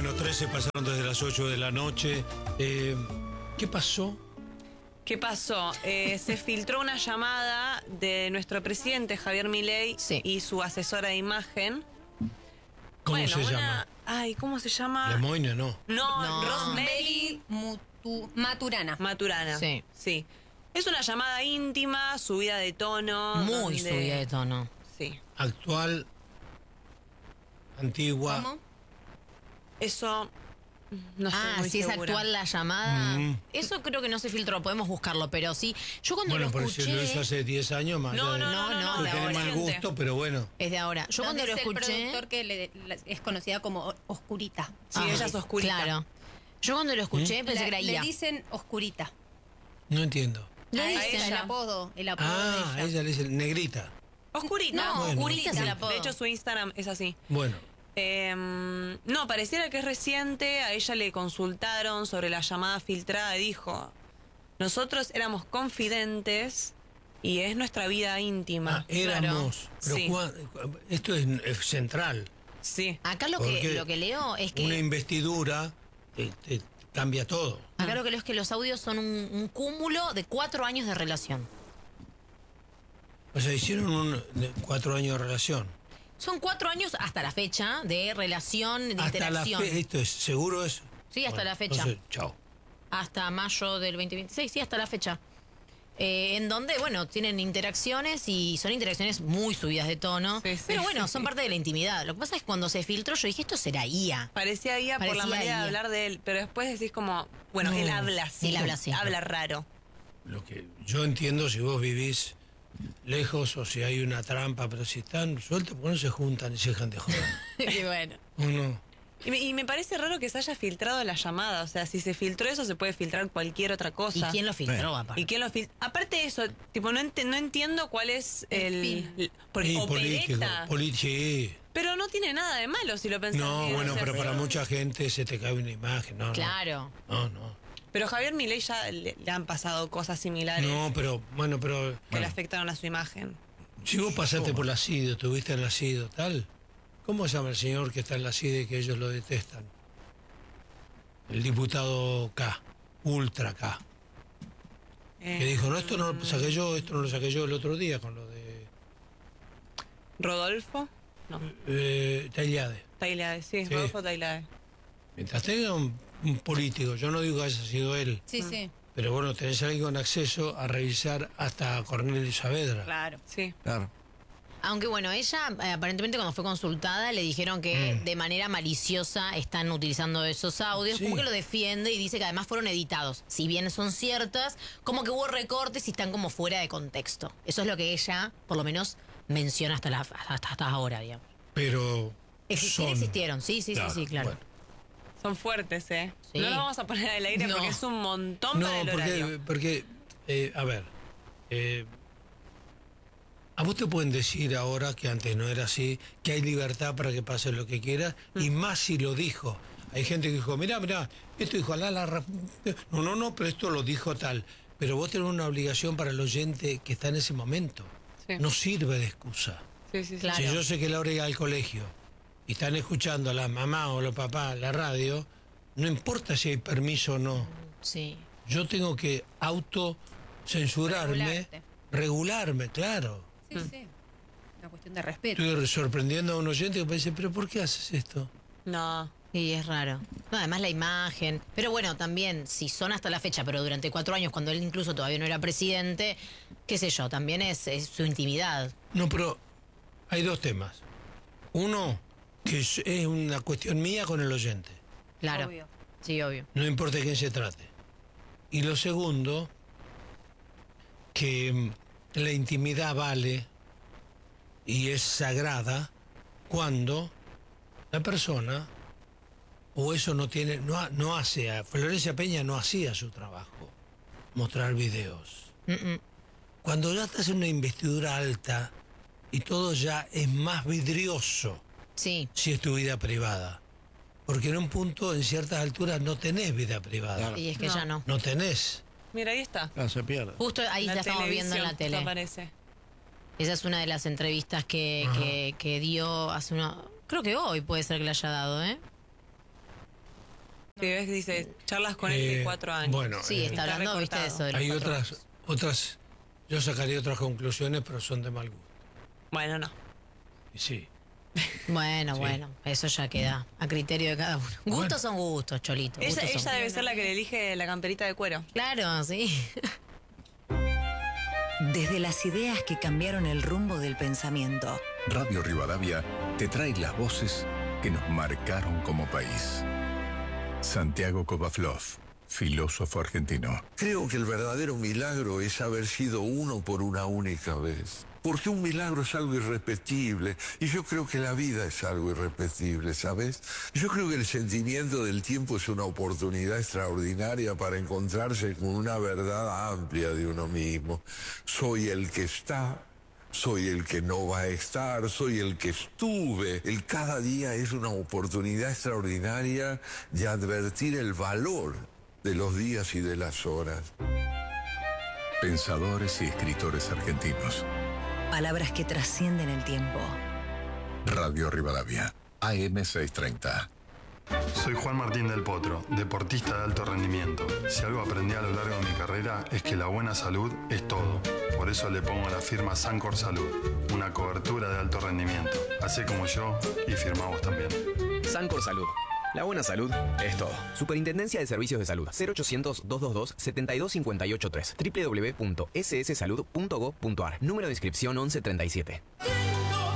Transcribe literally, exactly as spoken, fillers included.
Bueno, trece pasaron desde las ocho de la noche. Eh, ¿Qué pasó? ¿Qué pasó? Eh, se filtró una llamada de nuestro presidente Javier Milei Sí. y su asesora de imagen. ¿Cómo Bueno, se una- llama? Ay, ¿cómo se llama? Lemoyne, no. No, No. Rosemary Mutu- Maturana. Maturana. Sí. Sí. Es una llamada íntima, subida de tono. Muy donde- subida de tono. Sí. Actual, antigua. ¿Cómo? Eso no estoy Ah, muy si es segura. actual la llamada. Mm. Eso creo que no se filtró, podemos buscarlo, pero sí. Yo cuando Bueno, lo pero escuché. si lo hizo hace diez años más. No, allá de- no, no, no, No, no, de que tiene ahora. mal gusto, pero bueno. Es de ahora. Yo Nos cuando lo dice el escuché. productor que le- la- es conocida como o- Oscurita. Sí, Ah, ella es oscurita. Claro. Yo cuando lo escuché ¿Mm? pensé La- que era le ella. dicen Oscurita. No entiendo. Le A dicen. ella, el ella. apodo, el apodo Ah, de a ella. ella le dice negrita. Oscurita. No, Bueno. oscurita es el apodo. De hecho, su Instagram es así. Bueno, Eh, no, pareciera que es reciente. A ella le consultaron sobre la llamada filtrada y dijo: nosotros éramos confidentes y es nuestra vida íntima. ah, éramos. Pero Sí. cuán- esto es, es central. Sí. Acá lo Porque que, lo que leo es que. Una investidura te, te cambia todo. Acá lo que leo es que los audios son un, un cúmulo de cuatro años de relación. O sea, hicieron un, de cuatro años de relación. Son cuatro años hasta la fecha de relación, de Hasta la interacción. fe, esto es seguro eso. Sí, hasta la fecha. Entonces, chao. Hasta mayo del veinte veintiséis, sí, hasta la fecha. Eh, en donde, bueno, tienen interacciones y son interacciones muy subidas de tono. Sí, sí, pero bueno, sí. son parte de la intimidad. Lo que pasa es que cuando se filtró, yo dije, esto será I A. Parecía ella por la Parecía manera ella. de hablar de él, pero después decís como, bueno, No. él habla así. Él habla así. Habla raro. Lo que yo entiendo si vos vivís lejos o si hay una trampa, pero si están sueltos, ¿por qué no se juntan y se dejan de joder? Y bueno. Uno. Y me, y me parece raro que se haya filtrado la llamada. O sea, si se filtró eso, se puede filtrar cualquier otra cosa. ¿Y quién lo filtró, Eh. aparte? ¿Y quién lo fil- Aparte de eso, tipo, no, ent- no entiendo cuál es el... El fin. el- porque Y político. opereta. poli- sí. Pero no tiene nada de malo si lo pensás No, bien, bueno, o sea, pero sí. para mucha gente se te cae una imagen. No, no. Claro. No, no. Pero Javier Milei ya le, le han pasado cosas similares No, pero, bueno, pero. que bueno, le afectaron a su imagen. si vos pasaste por la C I D E, estuviste en la C I D E, tal. ¿Cómo se llama el señor que está en la C I D E y que ellos lo detestan? El diputado K, Ultra K. Eh, Que dijo, no, esto no lo saqué yo, esto no lo saqué yo el otro día con lo de Rodolfo. No, eh, Tailiade. Tailade, sí, Sí. Rodolfo Tailade. Mientras tenga un, un político, yo no digo que haya sido él, Sí, sí. pero bueno, tenés a alguien con acceso a revisar hasta a Cornelio Saavedra. Claro. Sí. Claro. Aunque bueno, ella eh, aparentemente cuando fue consultada le dijeron que Mm. de manera maliciosa están utilizando esos audios, Sí. como que lo defiende y dice que además fueron editados. Si bien son ciertas, como que hubo recortes y están como fuera de contexto. Eso es lo que ella, por lo menos, menciona hasta, la, hasta, hasta ahora, digamos. Pero Existir son- existieron, sí, sí, Claro, sí, sí, claro. bueno. Son fuertes, ¿eh? Sí. No los vamos a poner al aire No. porque es un montón No, para el porque, horario. porque eh, a ver, eh, a vos te pueden decir ahora, que antes no era así, que hay libertad para que pase lo que quieras, y más si lo dijo. Hay gente que dijo, mirá, mirá, esto dijo la, la, ra- no, no, no, pero esto lo dijo tal. Pero vos tenés una obligación para el oyente que está en ese momento. Sí. No sirve de excusa. Sí, sí, sí. Claro. Si yo sé que Laura llega al colegio y están escuchando a la mamá o los papás la radio, no importa si hay permiso o no. Sí. Yo tengo que autocensurarme, Regularte. regularme, claro. Sí, sí. Una cuestión de respeto. Estoy sorprendiendo a un oyente que me dice, pero ¿por qué haces esto? No. Sí, es raro. No, además la imagen. Pero bueno, también, si son hasta la fecha, pero durante cuatro años, cuando él incluso todavía no era presidente, qué sé yo, también es, es su intimidad. No, pero hay dos temas. Uno, que es, es una cuestión mía con el oyente, Claro. Obvio. Sí, obvio. no importa de quién se trate. Y lo segundo, que mm, la intimidad vale y es sagrada cuando la persona, o eso no tiene, no, ha- no hace, a- Florencia Peña no hacía su trabajo, mostrar videos. Mm, mm. Cuando ya estás en una investidura alta y todo ya es más vidrioso Sí. si es tu vida privada. Porque en un punto, en ciertas alturas, no tenés vida privada. Claro. Y es que No. ya no. No tenés. Mira, ahí está. Claro, se pierde. Justo ahí la estamos viendo en la televisión, tele. aparece. Esa es una de las entrevistas que, Ajá. que, que dio hace una... Creo que hoy puede ser que le haya dado, ¿eh? Sí, ves que dice charlas con él Eh, de cuatro años. Bueno, Sí, eh, está Está hablando, viste, de recortado. eso de los hay cuatro otras, años. otras, yo sacaría otras conclusiones, pero son de mal gusto. Bueno, no. Y sí. Bueno, Sí. bueno, eso ya queda a criterio de cada uno. Gustos Bueno. son gustos, Cholito. Ella, gustos son ella debe ser la que le elige la camperita de cuero. Claro, sí. Desde las ideas que cambiaron el rumbo del pensamiento. Radio Rivadavia te trae las voces que nos marcaron como país. Santiago Kovaflov, filósofo argentino. Creo que el verdadero milagro es haber sido uno por una única vez. Porque un milagro es algo irrepetible. Y yo creo que la vida es algo irrepetible, ¿sabes? Yo creo que el sentimiento del tiempo es una oportunidad extraordinaria para encontrarse con una verdad amplia de uno mismo. Soy el que está, soy el que no va a estar, soy el que estuve. El cada día es una oportunidad extraordinaria de advertir el valor de los días y de las horas. Pensadores y escritores argentinos. Palabras que trascienden el tiempo. Radio Rivadavia, A M seiscientos treinta. Soy Juan Martín del Potro, deportista de alto rendimiento. Si algo aprendí a lo largo de mi carrera es que la buena salud es todo. Por eso le pongo la firma Sancor Salud, una cobertura de alto rendimiento. Hacé como yo y firmá vos también. Sancor Salud. La buena salud es todo. Superintendencia de Servicios de Salud. cero ochocientos, doscientos veintidós, setenta y dos cincuenta y ocho tres. doble u doble u doble u punto s s salud punto gov punto a r. Número de inscripción once treinta y siete.